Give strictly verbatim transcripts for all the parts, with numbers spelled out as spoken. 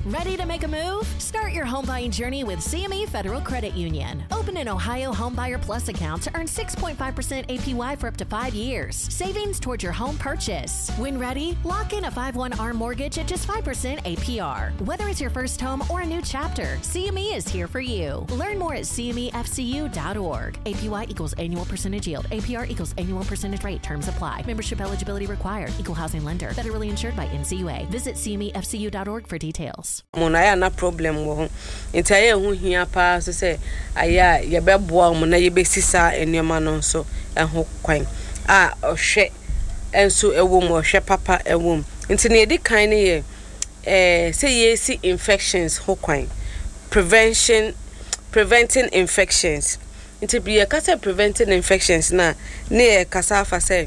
Ready to make a move? Start your home buying journey with C M E Federal Credit Union. Open an Ohio Homebuyer Plus account to earn six point five percent A P Y for up to five years. Savings towards your home purchase. When ready, lock in a five one A R M mortgage at just five percent A P R. Whether it's your first home or a new chapter, C M E is here for you. Learn more at C M E F C U dot org. A P Y equals annual percentage yield. A P R equals annual percentage rate. Terms apply. Membership eligibility required. Equal housing lender. Federally insured by N C U A. Visit C M E F C U dot org for details. Monaya na problem wo ho. Entaye hu hia pa so say aya ye beboa mo na ye besisa enema no so eho kwan. Ah ohwe enso ewo mo ohwe papa ewo. Nti na edi kan ne ye eh say ye see infections ho kwan. Prevention preventing infections. Nti bi ye kasa preventing infections na ne ye kasa fa say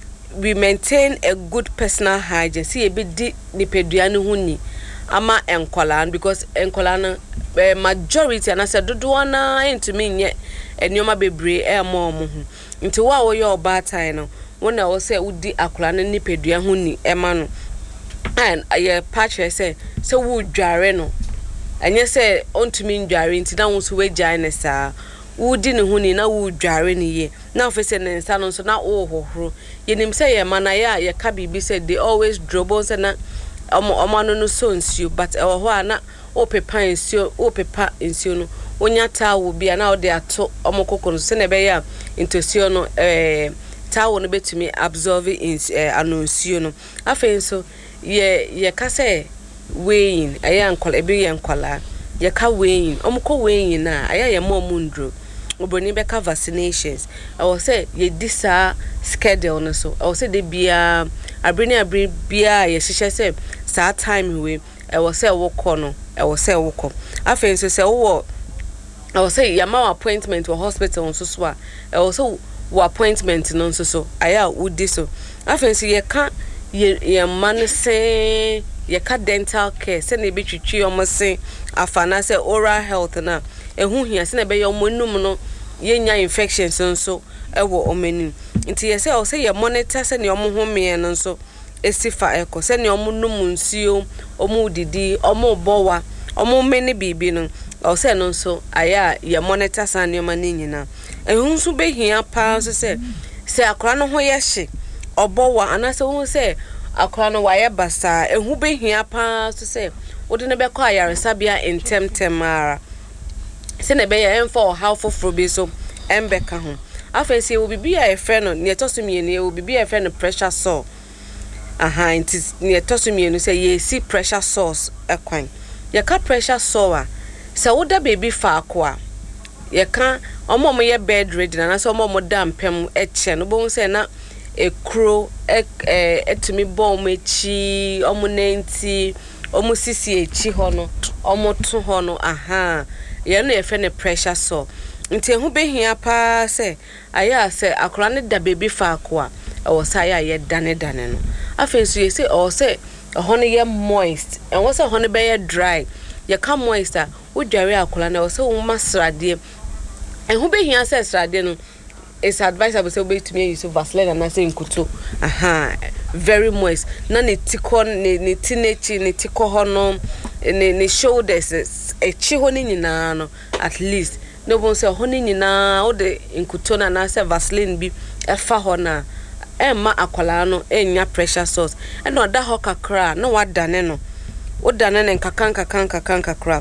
we maintain a good personal hygiene. See e be di nipadua ne hu ni ama enkola because enkola na uh, majority and I said dodo na into me nye enioma bebre e mo mo hu nti wa wo ye obatan no wona wo say udi akola na nipadua hu ni e ma no and aye patch say say wo dware no enye say ontumi ndware nti na wo so we gyan ne saa wudi ne hu ni na wo dware ne ye na ofese ne nsa no so na wo hohoro ye nim say ye mana ya ye ka bibi say they always drobo say na omo omo no so nsuo but e ho ana o pepa nsuo o pepa nsuo no onya tawo bia na o de ato omo kokoro se na be ya ntosuo no eh tawo no betumi absorb in anonsuo no afen so ye ye ka say weighing aya nkola ebe ye nkola ye ka weighing omo ko weighing na aya ye mo mundro oboni be ka vaccinations I will say ye disa schedule no so I will say de bia abreni abri bia ye hihye say sa time we I will say wo kono I will say wo ko afen so say wo I will say yama appointment to hospital so so I will say wo appointment no so so aya wo di so afen so ye ka ye ye man say ye ka dental care say na be twitwi omo say afana say oral health na ehu hia say na be ye omo num no ye nya infections nso ewo omani nti ye say o say ye monitor say ne omo home no nso esifa eko say ne omo num nsuo omo didi omo bowa omo meni bibi no o say no nso aya ye monitor san ne omani nyina ehu nso be hia pa so say say akora no ho ye hye obowa anase hu say akora no wa ye basa ehu be hia pa so say wode ne be kwa yaresabia intemtemara se na be ya emfa how foforo be so embeka ho afensi e wo bibia e fe no ne etosumi ne e wo bibia e fe no pressure sore aha inti ne etosumi no say ye see pressure sores ekwan ye ka pressure sore se wo da baby fa akwa ye ka omo mo ye bed ready na so omo mo da mpem eche no bo say na ekro eh etumi bom echi omo nenti omo sisi echi ho no omo to ho no aha ye no ye fe ne pressure sore nti ehu behia pa se aya se akora ne da baby fa akwa e wo sa ya ye dane dane no afensu ye se o se ho ne ye moist and wo se ho ne be ye dry ye ka moist a wo dware akora na wo se wo masrade ehu behia se srade no it's advisable say we to me use Vaseline and I say nkuto aha very moist na ne tiko ne ne tinechi ne tiko ho no ne ne shoulders e chi ho ni nyina no at least no bon say ho ni nyina o de nkuto na na say Vaseline bi e fa ho na e ma akwala no enya pressure source e no da ho kakra na wadane no o dane ne nkakan kakan kakan kakra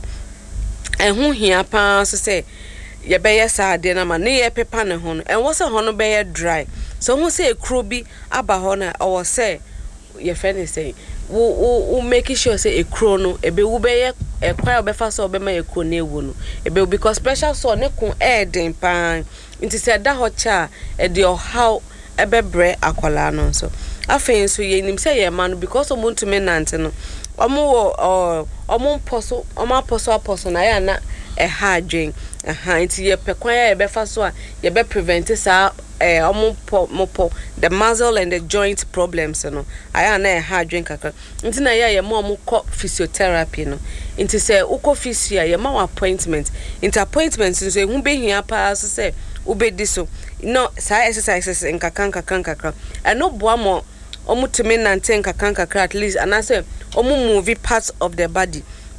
e hu hia pa so say ye be yes ade na ma ne ye pepa ne ho no en wo se ho no be ye dry so hu se ekro bi aba ho na o se ye fe ne say wo wo make sure say ekro no ebe wo be ye ekwa obefa so obe ma ekro na ewu no ebe because pressure so ne kun e den pan nti se da ho cha e de how ebe bre akola no so afen so ye nim say ye ma no because omo ntumi nante no omo wo omo poso omo poso aposo na ya na e ha adwen aha nti ye pekwan ya be fa so a ye be prevent sa eh omo mopo the muscle and the joint problems no aya na e ha adwen kakra nti na ya ye mo mo ko physiotherapy no nti se uko physio ye ma appointment nti appointment so ehun be hia pa so se ubedi so no sa exercises nkakan kakan kakra eno boa mo omo tumi nante nkakan kakra at least and I say omo move parts of the body